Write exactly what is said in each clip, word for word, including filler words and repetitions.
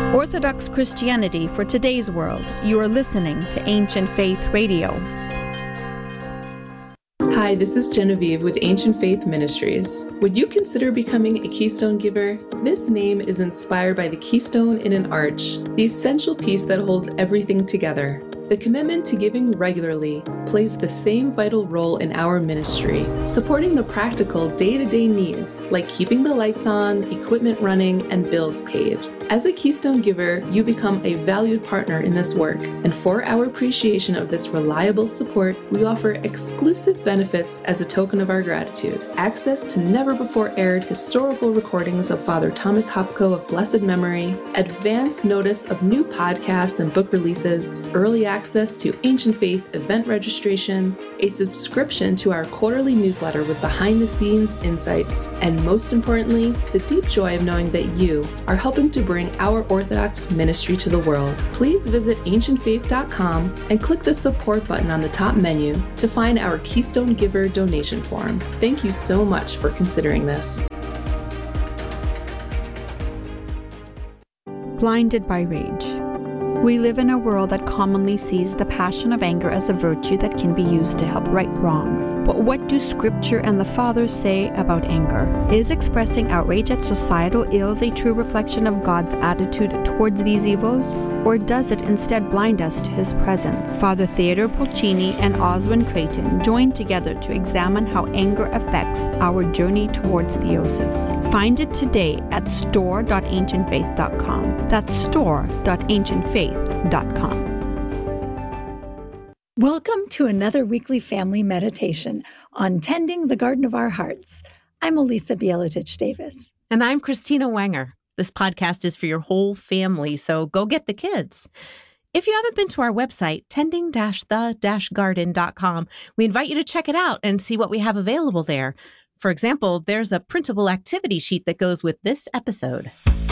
Orthodox Christianity for today's world. You are listening to Ancient Faith Radio. Hi, this is Genevieve with Ancient Faith Ministries. Would you consider becoming a Keystone Giver? This name is inspired by the keystone in an arch, the essential piece that holds everything together. The commitment to giving regularly plays the same vital role in our ministry, supporting the practical day-to-day needs like keeping the lights on, equipment running, and bills paid. As a Keystone Giver, you become a valued partner in this work, and for our appreciation of this reliable support, we offer exclusive benefits as a token of our gratitude. Access to never-before-aired historical recordings of Father Thomas Hopko of blessed memory, advance notice of new podcasts and book releases, early access to Ancient Faith event registration, a subscription to our quarterly newsletter with behind-the-scenes insights, and most importantly, the deep joy of knowing that you are helping to bring our Orthodox ministry to the world. Please visit ancient faith dot com and click the support button on the top menu to find our Keystone Giver donation form. Thank you so much for considering this. Blinded by rage. We live in a world that commonly sees the passion of anger as a virtue that can be used to help right wrongs. But what do Scripture and the Fathers say about anger? Is expressing outrage at societal ills a true reflection of God's attitude towards these evils? Or does it instead blind us to His presence? Father Theodore Pulcini and Oswin Creighton joined together to examine how anger affects our journey towards theosis. Find it today at store dot ancient faith dot com. That's store dot ancient faith dot com. Welcome to another weekly family meditation on tending the garden of our hearts. I'm Elisa Bielatich Davis. And I'm Christina Wenger. This podcast is for your whole family, so go get the kids. If you haven't been to our website, tending the garden dot com, we invite you to check it out and see what we have available there. For example, there's a printable activity sheet that goes with this episode.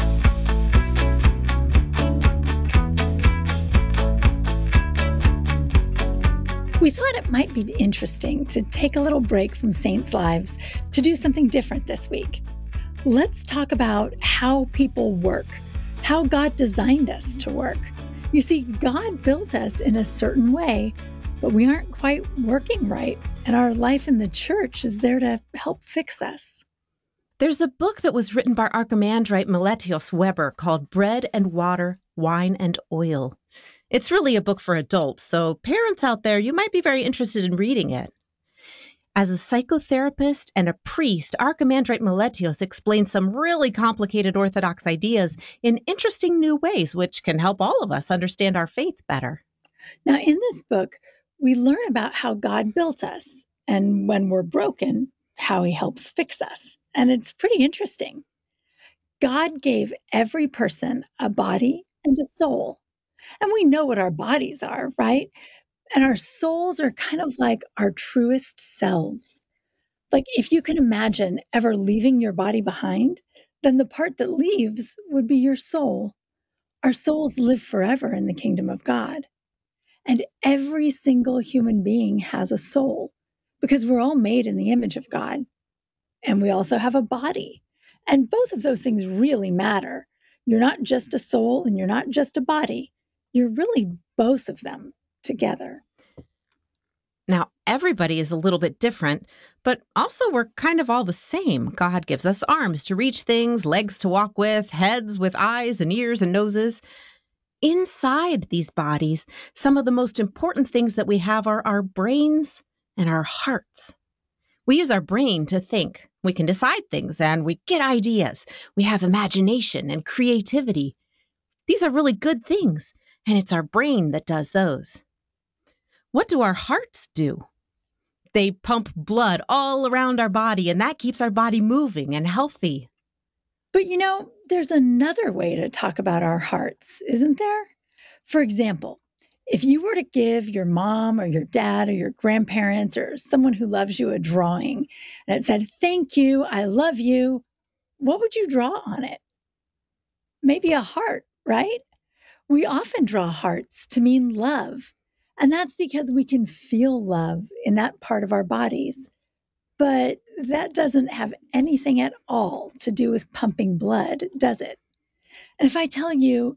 We thought it might be interesting to take a little break from saints' lives to do something different this week. Let's talk about how people work, how God designed us to work. You see, God built us in a certain way, but we aren't quite working right, and our life in the church is there to help fix us. There's a book that was written by Archimandrite Meletios Weber called Bread and Water, Wine and Oil. It's really a book for adults, so parents out there, you might be very interested in reading it. As a psychotherapist and a priest, Archimandrite Meletios explains some really complicated Orthodox ideas in interesting new ways, which can help all of us understand our faith better. Now, in this book, we learn about how God built us, and when we're broken, how He helps fix us. And it's pretty interesting. God gave every person a body and a soul. And we know what our bodies are, right? And our souls are kind of like our truest selves. Like if you can imagine ever leaving your body behind, then the part that leaves would be your soul. Our souls live forever in the kingdom of God. And every single human being has a soul because we're all made in the image of God. And we also have a body. And both of those things really matter. You're not just a soul and you're not just a body. You're really both of them together. Now, everybody is a little bit different, but also we're kind of all the same. God gives us arms to reach things, legs to walk with, heads with eyes and ears and noses. Inside these bodies, some of the most important things that we have are our brains and our hearts. We use our brain to think. We can decide things and we get ideas. We have imagination and creativity. These are really good things, and it's our brain that does those. What do our hearts do? They pump blood all around our body, and that keeps our body moving and healthy. But you know, there's another way to talk about our hearts, isn't there? For example, if you were to give your mom or your dad or your grandparents or someone who loves you a drawing, and it said, "Thank you, I love you," what would you draw on it? Maybe a heart, right? We often draw hearts to mean love. And that's because we can feel love in that part of our bodies. But that doesn't have anything at all to do with pumping blood, does it? And if I tell you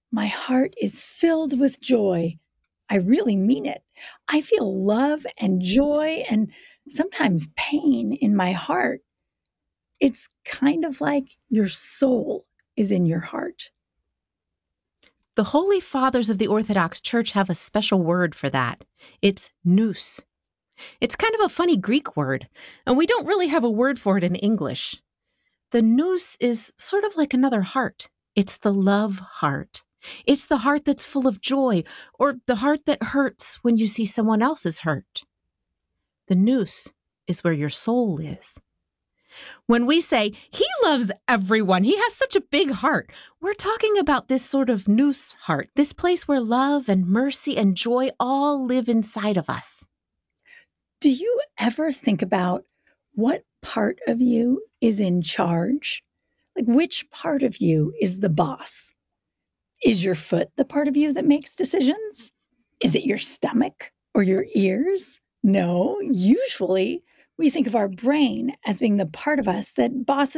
My heart is filled with joy. I really mean it. I feel love and joy and sometimes pain in my heart. It's kind of like your soul is in your heart. The Holy Fathers of the Orthodox Church have a special word for that. It's nous. It's kind of a funny Greek word, and we don't really have a word for it in English. The nous is sort of like another heart. It's the love heart. It's the heart that's full of joy, or the heart that hurts when you see someone else's hurt. The nous is where your soul is. When we say, he loves everyone, he has such a big heart, we're talking about this sort of nous heart, this place where love and mercy and joy all live inside of us. Do you ever think about what part of you is in charge? Like, which part of you is the boss? Is your foot the part of you that makes decisions? Is it your stomach or your ears? No, usually we think of our brain as being the part of us that bosses